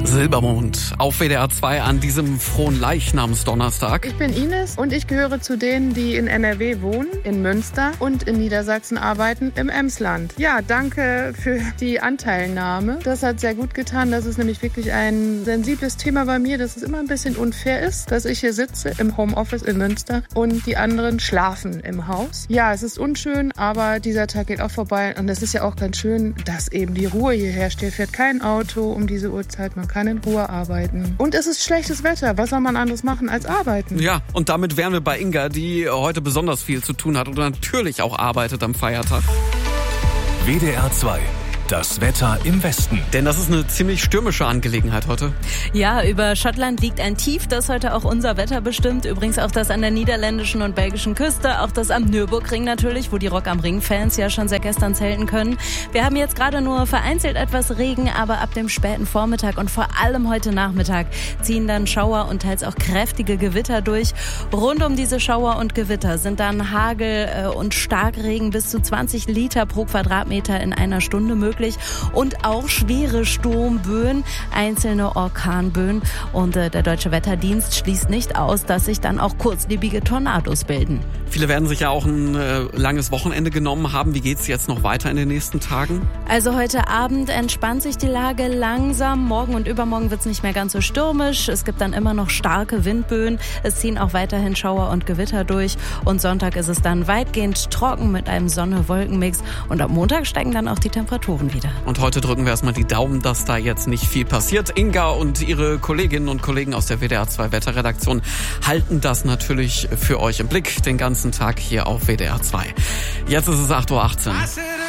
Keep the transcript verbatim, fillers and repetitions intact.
Silbermond auf W D R zwei an diesem frohen Leichnamsdonnerstag. Ich bin Ines und ich gehöre zu denen, die in N R W wohnen, in Münster und in Niedersachsen arbeiten, im Emsland. Ja, danke für die Anteilnahme. Das hat sehr gut getan. Das ist nämlich wirklich ein sensibles Thema bei mir, dass es immer ein bisschen unfair ist, dass ich hier sitze im Homeoffice in Münster und die anderen schlafen im Haus. Ja, es ist unschön, aber dieser Tag geht auch vorbei und es ist ja auch ganz schön, dass eben die Ruhe hier herrscht. Hier fährt kein Auto um diese Uhrzeit, man kann in Ruhe arbeiten. Und es ist schlechtes Wetter. Was soll man anderes machen als arbeiten? Ja, und damit wären wir bei Inga, die heute besonders viel zu tun hat und natürlich auch arbeitet am Feiertag. W D R zwei. Das Wetter im Westen. Denn das ist eine ziemlich stürmische Angelegenheit heute. Ja, über Schottland liegt ein Tief, das heute auch unser Wetter bestimmt. Übrigens auch das an der niederländischen und belgischen Küste, auch das am Nürburgring natürlich, wo die Rock am Ring-Fans ja schon seit gestern zelten können. Wir haben jetzt gerade nur vereinzelt etwas Regen, aber ab dem späten Vormittag und vor allem heute Nachmittag ziehen dann Schauer und teils auch kräftige Gewitter durch. Rund um diese Schauer und Gewitter sind dann Hagel und Starkregen bis zu zwanzig Liter pro Quadratmeter in einer Stunde möglich. Und auch schwere Sturmböen, einzelne Orkanböen. Und äh, der Deutsche Wetterdienst schließt nicht aus, dass sich dann auch kurzlebige Tornados bilden. Viele werden sich ja auch ein äh, langes Wochenende genommen haben. Wie geht's jetzt noch weiter in den nächsten Tagen? Also heute Abend entspannt sich die Lage langsam. Morgen und übermorgen wird's nicht mehr ganz so stürmisch. Es gibt dann immer noch starke Windböen. Es ziehen auch weiterhin Schauer und Gewitter durch. Und Sonntag ist es dann weitgehend trocken mit einem Sonne-Wolken-Mix. Und ab Montag steigen dann auch die Temperaturen wieder. Und heute drücken wir erstmal die Daumen, dass da jetzt nicht viel passiert. Inga und ihre Kolleginnen und Kollegen aus der W D R zwei Wetterredaktion halten das natürlich für euch im Blick den ganzen Tag hier auf W D R zwei. Jetzt ist es acht Uhr achtzehn.